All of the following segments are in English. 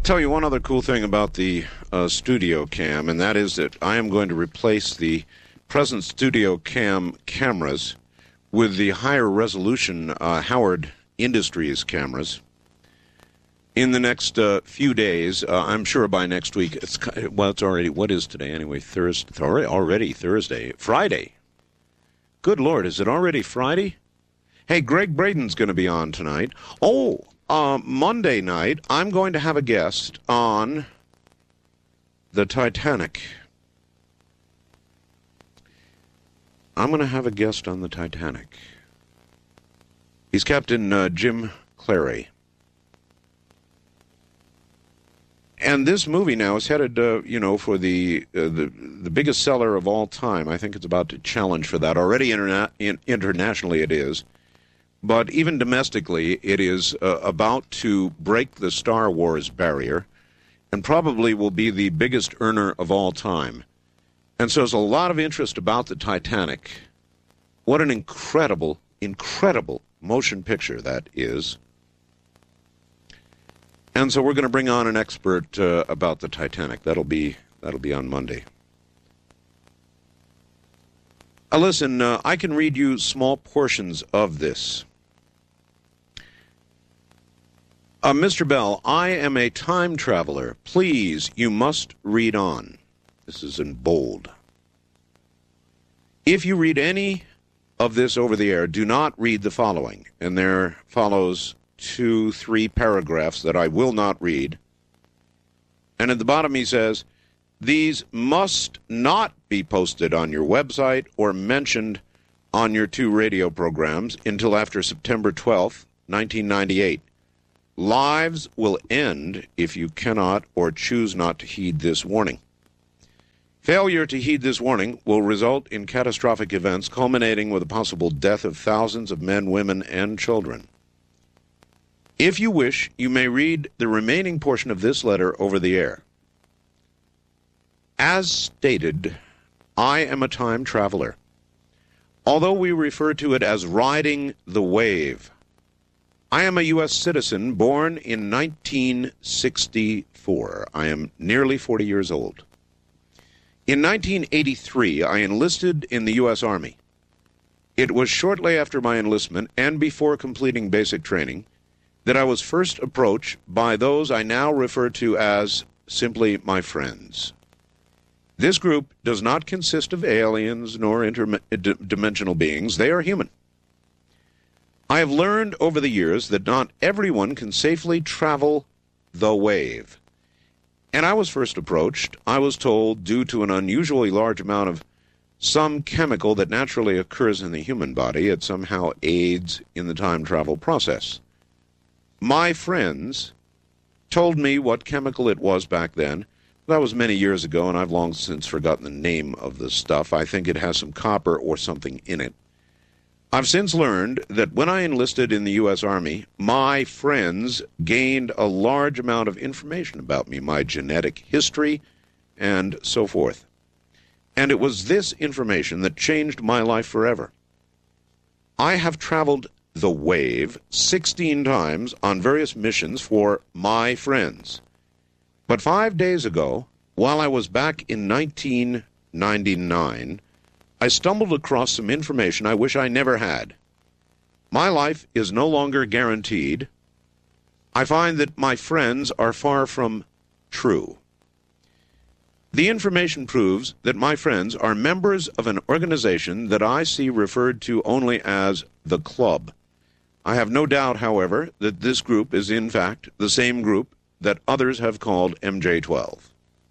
tell you one other cool thing about the Studio Cam, and that is that I am going to replace the present Studio Cam cameras with the higher resolution Howard Industries cameras. In the next few days, I'm sure by next week, it's already, what is today anyway? Thursday, already Thursday, Friday. Good Lord, is it already Friday? Hey, Greg Braden's going to be on tonight. Monday night, I'm going to have a guest on the Titanic. I'm going to have a guest on the Titanic. He's Captain Jim Clary. And this movie now is headed, for the biggest seller of all time. I think it's about to challenge for that. Already internationally it is. But even domestically, it is about to break the Star Wars barrier and probably will be the biggest earner of all time. And so there's a lot of interest about the Titanic. What an incredible, incredible motion picture that is. And so we're going to bring on an expert about the Titanic. That'll be on Monday. Listen, I can read you small portions of this. Mr. Bell, I am a time traveler. Please, you must read on. This is in bold. If you read any of this over the air, do not read the following. And there follows 2-3 paragraphs that I will not read. And at the bottom he says, these must not be posted on your website or mentioned on your 2 radio programs until after September 12th, 1998. Lives will end if you cannot or choose not to heed this warning. Failure to heed this warning will result in catastrophic events culminating with the possible death of thousands of men, women, and children. If you wish, you may read the remaining portion of this letter over the air. As stated, I am a time traveler. Although we refer to it as riding the wave, I am a U.S. citizen born in 1964. I am nearly 40 years old. In 1983, I enlisted in the U.S. Army. It was shortly after my enlistment and before completing basic training that I was first approached by those I now refer to as simply my friends. This group does not consist of aliens nor interdimensional beings. They are human. I have learned over the years that not everyone can safely travel the wave. And I was first approached, I was told, due to an unusually large amount of some chemical that naturally occurs in the human body, it somehow aids in the time travel process. My friends told me what chemical it was back then. That was many years ago, and I've long since forgotten the name of the stuff. I think it has some copper or something in it. I've since learned that when I enlisted in the U.S. Army, my friends gained a large amount of information about me, my genetic history, and so forth. And it was this information that changed my life forever. I have traveled the wave 16 times on various missions for my friends. But 5 days ago, while I was back in 1999, I stumbled across some information I wish I never had. My life is no longer guaranteed. I find that my friends are far from true. The information proves that my friends are members of an organization that I see referred to only as the Club. I have no doubt, however, that this group is in fact the same group that others have called MJ-12.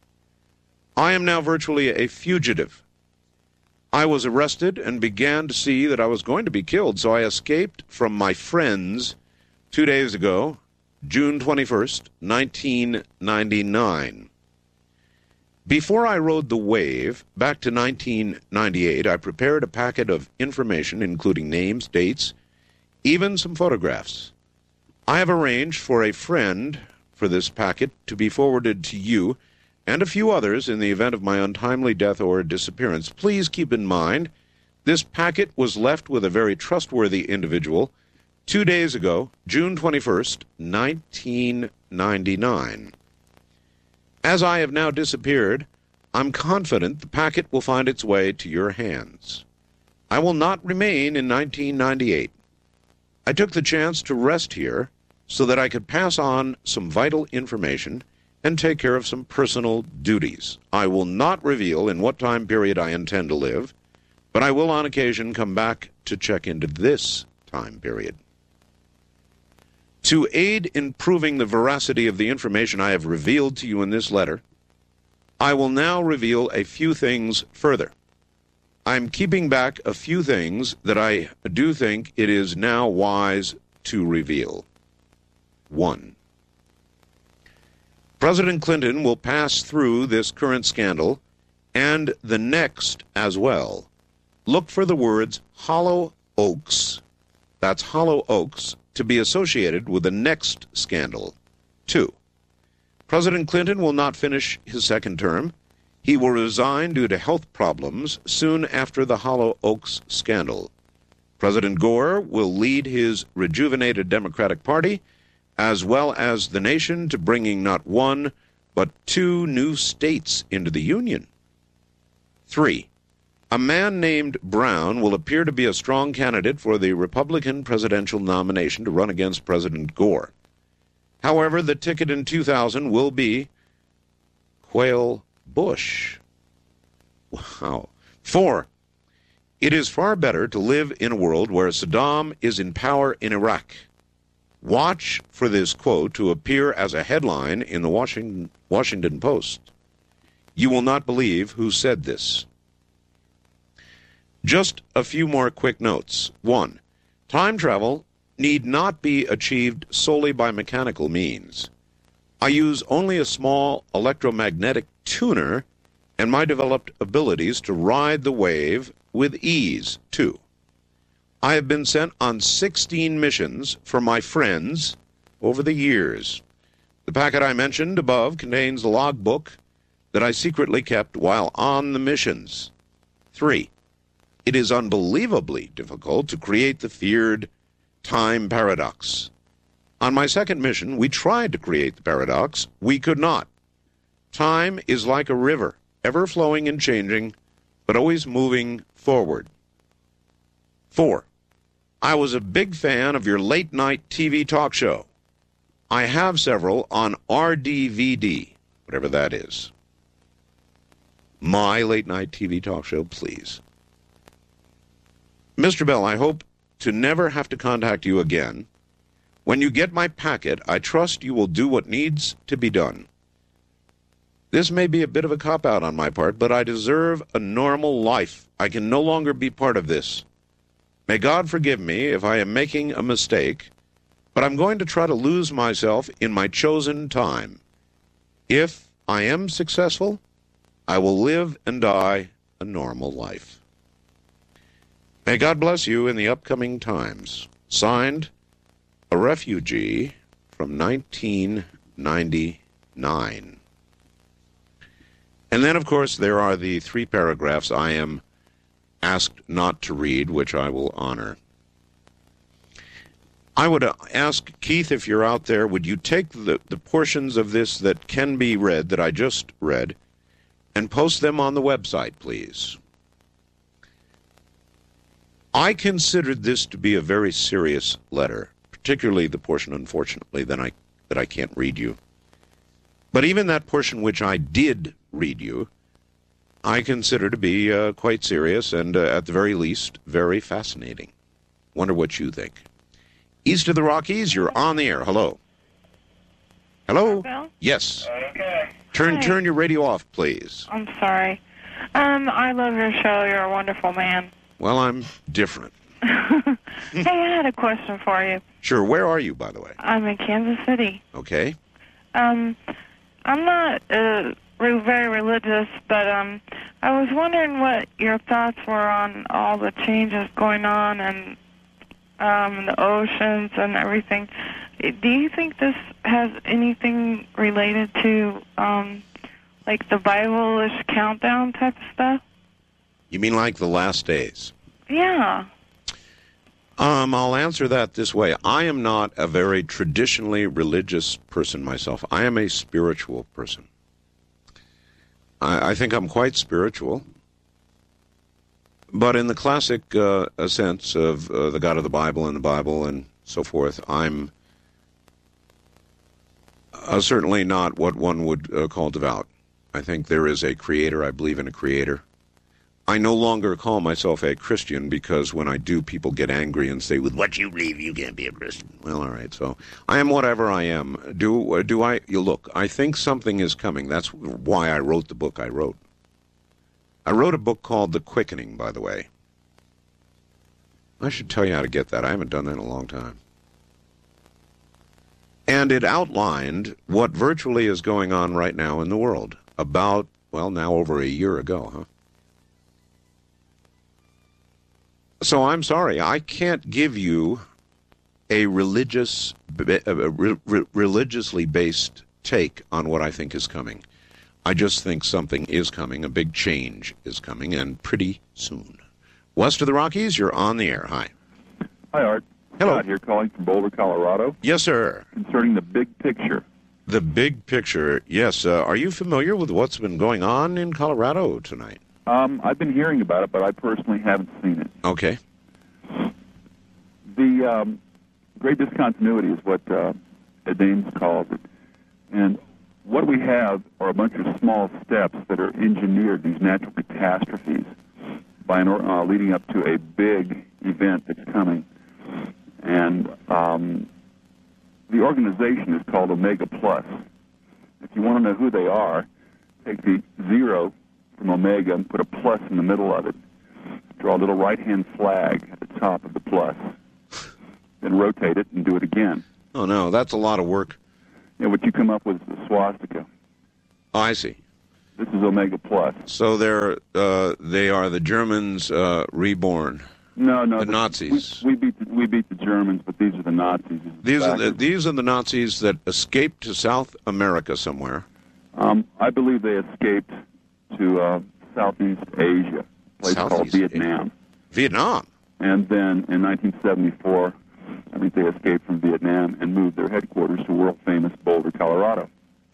I am now virtually a fugitive. I was arrested and began to see that I was going to be killed, so I escaped from my friends 2 days ago, June 21st, 1999. Before I rode the wave back to 1998, I prepared a packet of information, including names, dates, even some photographs. I have arranged for a friend for this packet to be forwarded to you and a few others in the event of my untimely death or disappearance. Please keep in mind, this packet was left with a very trustworthy individual 2 days ago, June 21st, 1999. As I have now disappeared, I'm confident the packet will find its way to your hands. I will not remain in 1998. I took the chance to rest here so that I could pass on some vital information and take care of some personal duties. I will not reveal in what time period I intend to live, but I will on occasion come back to check into this time period. To aid in proving the veracity of the information I have revealed to you in this letter, I will now reveal a few things further. I'm keeping back a few things that I do think it is now wise to reveal. 1. President Clinton will pass through this current scandal and the next as well. Look for the words Hollow Oaks, that's Hollow Oaks, to be associated with the next scandal. 2. President Clinton will not finish his second term. He will resign due to health problems soon after the Hollow Oaks scandal. President Gore will lead his rejuvenated Democratic Party, as well as the nation, to bringing not one, but 2 new states into the Union. 3. A man named Brown will appear to be a strong candidate for the Republican presidential nomination to run against President Gore. However, the ticket in 2000 will be Quayle Bush. Wow. 4. It is far better to live in a world where Saddam is in power in Iraq. Watch for this quote to appear as a headline in the Washington Post. You will not believe who said this. Just a few more quick notes. 1. Time travel need not be achieved solely by mechanical means. I use only a small electromagnetic tuner and my developed abilities to ride the wave with ease. 2. I have been sent on 16 missions for my friends over the years. The packet I mentioned above contains a logbook that I secretly kept while on the missions. 3. It is unbelievably difficult to create the feared time paradox. On my second mission, we tried to create the paradox. We could not. Time is like a river, ever flowing and changing, but always moving forward. 4. I was a big fan of your late-night TV talk show. I have several on RDVD, whatever that is. My late-night TV talk show, please. Mr. Bell, I hope to never have to contact you again. When you get my packet, I trust you will do what needs to be done. This may be a bit of a cop-out on my part, but I deserve a normal life. I can no longer be part of this. May God forgive me if I am making a mistake, but I'm going to try to lose myself in my chosen time. If I am successful, I will live and die a normal life. May God bless you in the upcoming times. Signed, a refugee from 1999. And then, of course, there are the 3 paragraphs I am asked not to read, which I will honor. I would ask, Keith, if you're out there, would you take the portions of this that can be read, that I just read, and post them on the website, please? I considered this to be a very serious letter, particularly the portion, unfortunately, that I can't read you. But even that portion which I did read you, I consider to be quite serious and, at the very least, very fascinating. Wonder what you think. East of the Rockies, you're on the air. Hello. Hello? Bill? Yes. Okay. Turn your radio off, please. I'm sorry. I love your show. You're a wonderful man. Well, I'm different. Hey, I had a question for you. Sure. Where are you, by the way? I'm in Kansas City. Okay. I'm not very religious, but I was wondering what your thoughts were on all the changes going on and the oceans and everything. Do you think this has anything related to like the Bible-ish countdown type of stuff? You mean like the last days? Yeah. I'll answer that this way. I am not a very traditionally religious person myself. I am a spiritual person. I think I'm quite spiritual. But in the classic sense of the God of the Bible and so forth, I'm certainly not what one would call devout. I think there is a creator. I believe in a creator. I no longer call myself a Christian because when I do, people get angry and say, with what you believe, you can't be a Christian. Well, all right, so I am whatever I am. Do I? You look, I think something is coming. That's why I wrote the book I wrote. I wrote a book called The Quickening, by the way. I should tell you how to get that. I haven't done that in a long time. And it outlined what virtually is going on right now in the world about, well, now over a year ago, huh? So I'm sorry, I can't give you a religiously based take on what I think is coming. I just think something is coming, a big change is coming, and pretty soon. West of the Rockies, you're on the air. Hi. Hi, Art. Hello. Scott here calling from Boulder, Colorado. Yes, sir. Concerning the big picture. The big picture, yes. Are you familiar with what's been going on in Colorado tonight? I've been hearing about it, but I personally haven't seen it. Okay. The great discontinuity is what Ed Ames calls it. And what we have are a bunch of small steps that are engineered, these natural catastrophes, by leading up to a big event that's coming. And the organization is called Omega Plus. If you want to know who they are, take the 0 from Omega and put a plus in the middle of it. Draw a little right-hand flag at the top of the plus. Then rotate it and do it again. Oh, no, that's a lot of work. And what you come up with is the swastika. Oh, I see. This is Omega Plus. So they are the Germans reborn. No, the Nazis. We beat the Germans, but these are the Nazis. These are the Nazis that escaped to South America somewhere. I believe they escaped to Southeast Asia, a place called Vietnam. Vietnam. And then in 1974, I think they escaped from Vietnam and moved their headquarters to world-famous Boulder, Colorado.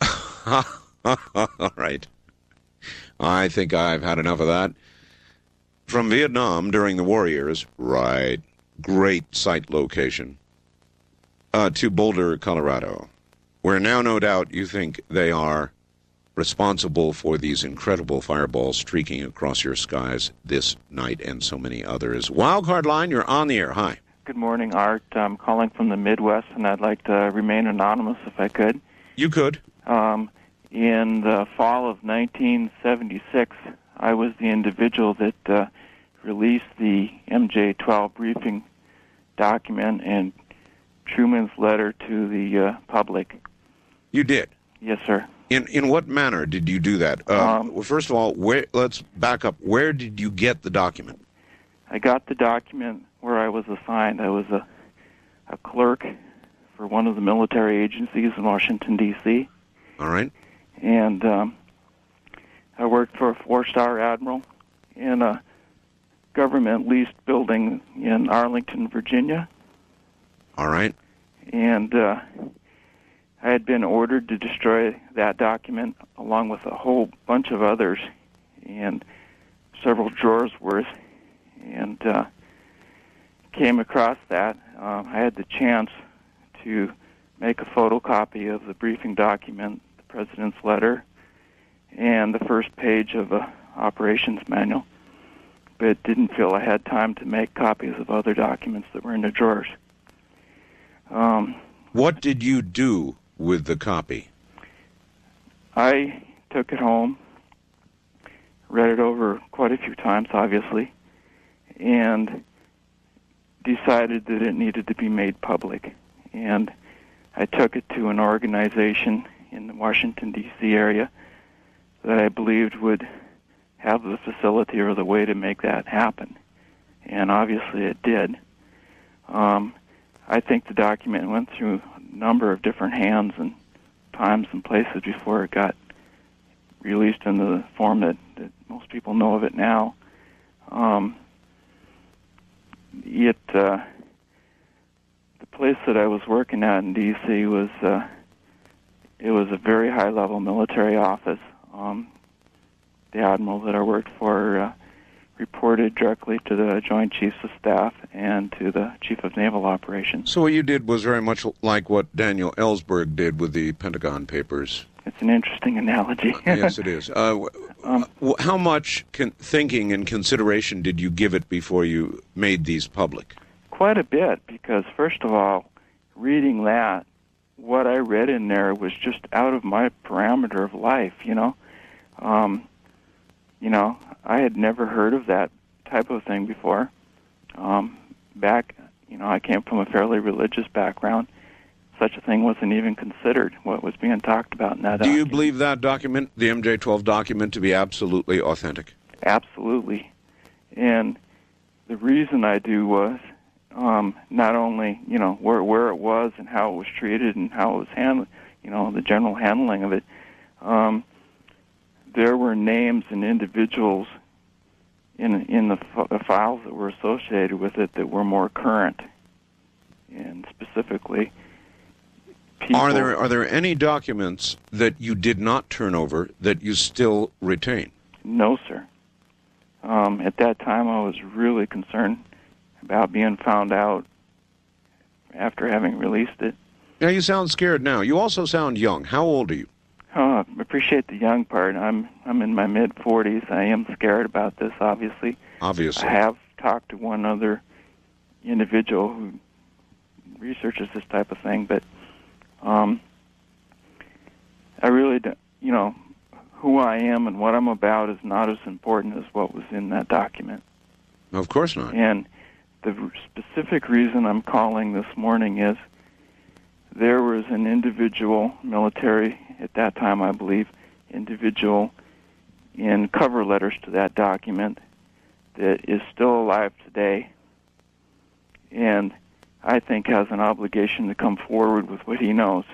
All right. I think I've had enough of that. From Vietnam during the war years, right, great site location, to Boulder, Colorado, where now no doubt you think they are responsible for these incredible fireballs streaking across your skies this night and so many others. Wildcard Line, you're on the air. Hi. Good morning, Art. I'm calling from the Midwest, and I'd like to remain anonymous if I could. You could. In the fall of 1976, I was the individual that released the MJ-12 briefing document and Truman's letter to the public. You did? Yes, sir. In what manner did you do that? First of all, let's back up. Where did you get the document? I got the document where I was assigned. I was a clerk for one of the military agencies in Washington, D.C. All right. And I worked for a four-star admiral in a government-leased building in Arlington, Virginia. All right. And I had been ordered to destroy that document along with a whole bunch of others and several drawers worth. And came across that. I had the chance to make a photocopy of the briefing document, the President's letter, and the first page of a operations manual, but didn't feel I had time to make copies of other documents that were in the drawers. What did you do with the copy? I took it home, read it over quite a few times, obviously, and decided that it needed to be made public. And I took it to an organization in the Washington, D.C. area that I believed would have the facility or the way to make that happen. And obviously it did. I think the document went through a number of different hands and times and places before it got released in the form that most people know of it now. The place that I was working at in D.C. was it was a very high-level military office. the admiral that I worked for reported directly to the Joint Chiefs of Staff and to the Chief of Naval Operations. So what you did was very much like what Daniel Ellsberg did with the Pentagon Papers. It's an interesting analogy. Yes, it is. How much thinking and consideration did you give it before you made these public? Quite a bit, because first of all, reading that, what I read in there was just out of my parameter of life, I had never heard of that type of thing before. I came from a fairly religious background. Such a thing wasn't even considered what was being talked about in that document. Do you believe that document, the MJ-12 document, to be absolutely authentic? Absolutely. And the reason I do was not only, where it was and how it was treated and how it was handled, the general handling of it. There were names and individuals in the files that were associated with it that were more current, and specifically people. Are there any documents that you did not turn over that you still retain? No, sir. At that time, I was really concerned about being found out after having released it. Now, you sound scared now. You also sound young. How old are you? I appreciate the young part. I'm in my mid-40s. I am scared about this, obviously. Obviously. I have talked to one other individual who researches this type of thing, but I really don't, who I am and what I'm about is not as important as what was in that document. Of course not. And the specific reason I'm calling this morning is there was an individual, military at that time, I believe, individual in cover letters to that document that is still alive today, and I think has an obligation to come forward with what he knows.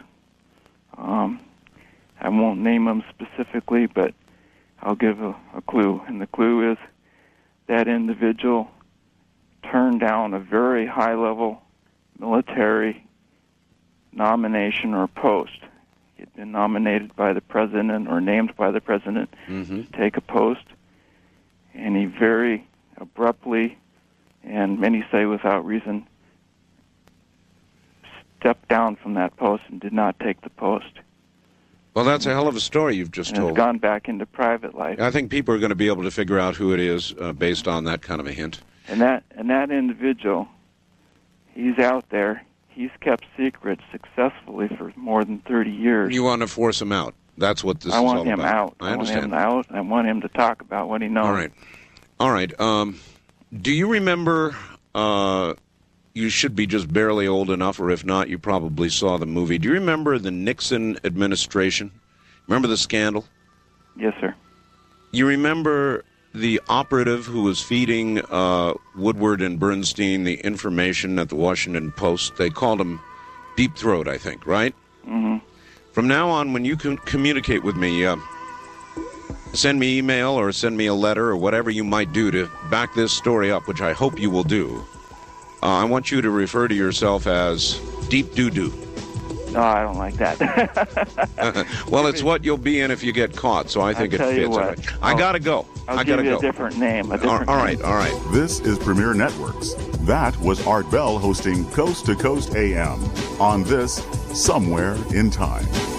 I won't name him specifically, but I'll give a clue, and the clue is that individual turned down a very high-level military nomination or post. He had been nominated by the president or named by the president to take a post, and he very abruptly, and many say without reason, stepped down from that post and did not take the post. Well, that's a hell of a story you've just told. It's gone back into private life. I think people are going to be able to figure out who it is based on that kind of a hint. And that individual, he's out there. He's kept secrets successfully for more than 30 years. You want to force him out. That's what this is all about. I want him out. I understand. I want him out. I want him to talk about what he knows. All right. Do you remember, you should be just barely old enough, or if not, you probably saw the movie. Do you remember the Nixon administration? Remember the scandal? Yes, sir. You remember the operative who was feeding Woodward and Bernstein the information at the Washington Post? They called him Deep Throat, I think, right? Mm-hmm. From now on, when you can communicate with me, send me email or send me a letter or whatever you might do to back this story up, which I hope you will do. I want you to refer to yourself as Deep Doo-Doo. No, I don't like that. Well, it's what you'll be in if you get caught, so I think it fits. I gotta go. I'll give you a different name. All right. This is Premier Networks. That was Art Bell hosting Coast to Coast AM on this Somewhere in Time.